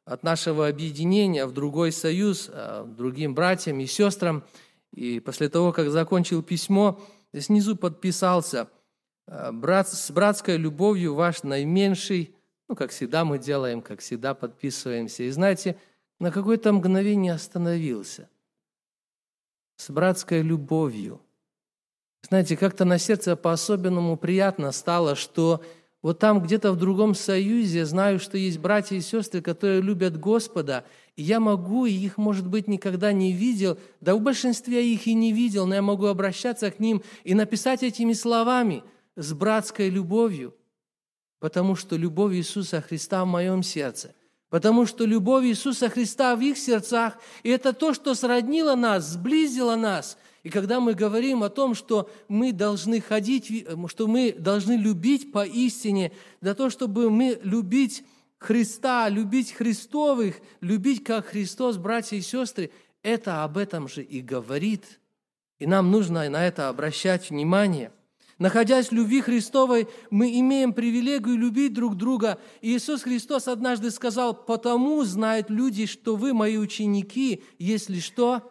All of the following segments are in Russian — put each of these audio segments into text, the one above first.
от нашего объединения в другой союз, другим братьям и сестрам. И после того, как закончил письмо, снизу подписался: с братской любовью ваш наименьший. Как всегда мы делаем, как всегда подписываемся. И знаете, на какое-то мгновение остановился. С братской любовью. Знаете, как-то на сердце по-особенному приятно стало, что вот там где-то в другом союзе знаю, что есть братья и сестры, которые любят Господа, и я могу, и их, может быть, никогда не видел, да в большинстве я их и не видел, но я могу обращаться к ним и написать этими словами: с братской любовью, потому что любовь Иисуса Христа в моем сердце, потому что любовь Иисуса Христа в их сердцах, и это то, что сроднило нас, сблизило нас. И когда мы говорим о том, что мы должны ходить, что мы должны любить поистине, для того, чтобы мы любить Христа, любить Христовых, любить как Христос, братья и сестры, это об этом же и говорит. И нам нужно на это обращать внимание. Находясь в любви Христовой, мы имеем привилегию любить друг друга. И Иисус Христос однажды сказал: «Потому знают люди, что вы мои ученики, если что?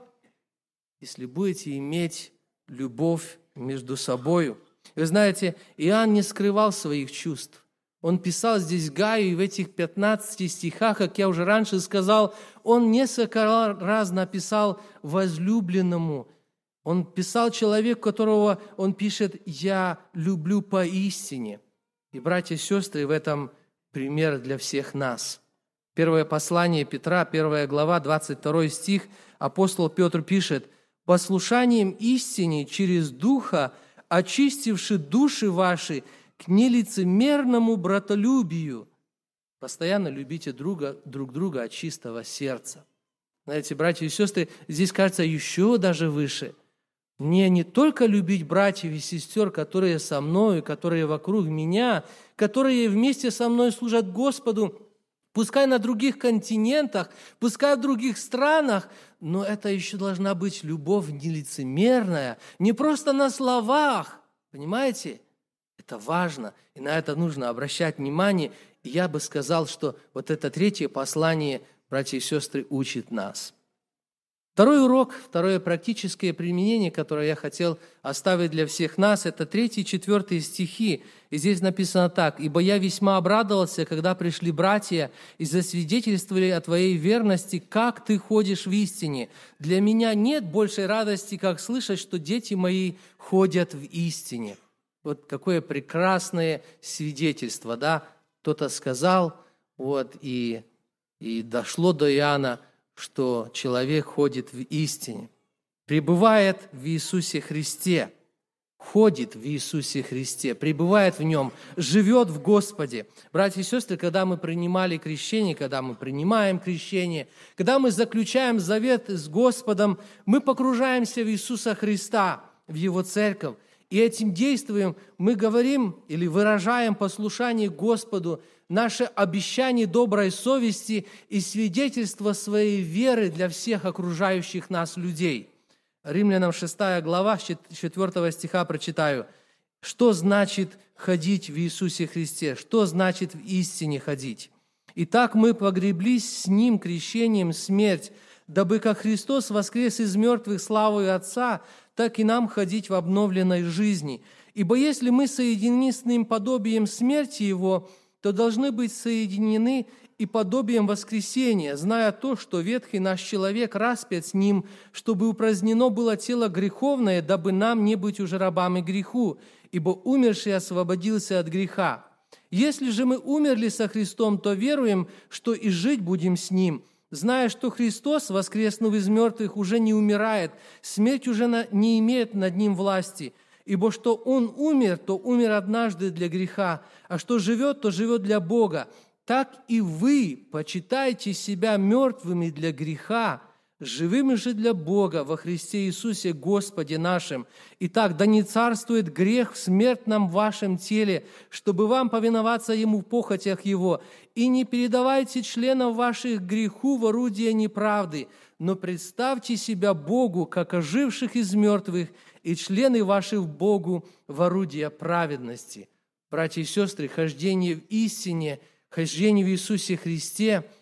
Если будете иметь любовь между собою». Вы знаете, Иоанн не скрывал своих чувств. Он писал здесь Гаю, и в этих 15 стихах, как я уже раньше сказал, он несколько раз написал возлюбленному. Он писал человеку, которого он пишет: «Я люблю поистине». И, братья и сестры, в этом пример для всех нас. Первое послание Петра, 1 глава, 22 стих, апостол Петр пишет: «Послушанием истине через Духа, очистивши души ваши к нелицемерному братолюбию». Постоянно любите друг друга от чистого сердца. Знаете, братья и сестры, здесь кажется еще даже выше. Мне не только любить братьев и сестер, которые со мной, которые вокруг меня, которые вместе со мной служат Господу, пускай на других континентах, пускай в других странах, но это еще должна быть любовь нелицемерная, не просто на словах, понимаете? Это важно, и на это нужно обращать внимание. И я бы сказал, что вот это третье послание, братья и сестры, учит нас. Второй урок, второе практическое применение, которое я хотел оставить для всех нас, это 3 и 4 стихи. И здесь написано так: «Ибо я весьма обрадовался, когда пришли братья и засвидетельствовали о твоей верности, как ты ходишь в истине. Для меня нет большей радости, как слышать, что дети мои ходят в истине». Вот какое прекрасное свидетельство, да? Кто-то сказал, и дошло до Иоанна, что человек ходит в истине, пребывает в Иисусе Христе, ходит в Иисусе Христе, пребывает в Нем, живет в Господе. Братья и сестры, когда мы принимали крещение, когда мы принимаем крещение, когда мы заключаем завет с Господом, мы погружаемся в Иисуса Христа, в Его церковь, и этим действием мы говорим или выражаем послушание Господу, наше обещание доброй совести и свидетельство своей веры для всех окружающих нас людей. Римлянам 6 глава, 4 стиха прочитаю. Что значит ходить в Иисусе Христе? Что значит в истине ходить? «Итак, мы погреблись с Ним крещением в смерть, дабы как Христос воскрес из мертвых славою Отца, так и нам ходить в обновленной жизни. Ибо если мы соединены с Ним подобием смерти Его, то должны быть соединены и подобием воскресения, зная то, что ветхий наш человек распят с Ним, чтобы упразднено было тело греховное, дабы нам не быть уже рабами греху, ибо умерший освободился от греха. Если же мы умерли со Христом, то веруем, что и жить будем с Ним, зная, что Христос, воскреснув из мертвых, уже не умирает, смерть уже не имеет над Ним власти. Ибо что Он умер, то умер однажды для греха, а что живет, то живет для Бога. Так и вы почитайте себя мертвыми для греха, живыми же для Бога во Христе Иисусе Господе нашим. Итак, да не царствует грех в смертном вашем теле, чтобы вам повиноваться Ему в похотях Его, и не передавайте членов ваших греху в орудие неправды, но представьте себя Богу, как оживших из мертвых, и члены ваши в Богу в орудие праведности». Братья и сестры, хождение в истине, хождение в Иисусе Христе